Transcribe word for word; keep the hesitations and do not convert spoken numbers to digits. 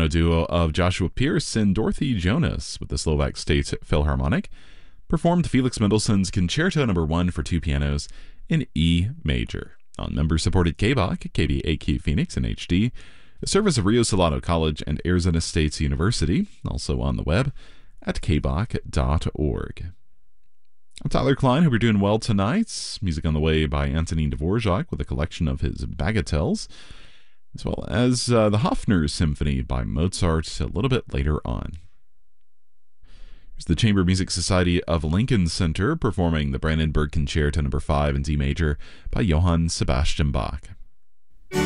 piano duo of Joshua Pierce and Dorothy Jonas with the Slovak State Philharmonic performed Felix Mendelssohn's Concerto Number One for two pianos in E major on member-supported K B O C, K B A Q Phoenix in H D, a service of Rio Salado College and Arizona State University, also on the web at k b o c dot org. I'm Tyler Klein. Hope you're doing well tonight. Music on the way by Antonin Dvorak with a collection of his bagatelles, as well as uh, the Hofner Symphony by Mozart a little bit later on. Here's the Chamber Music Society of Lincoln Center performing the Brandenburg Concerto Number Five in D major by Johann Sebastian Bach.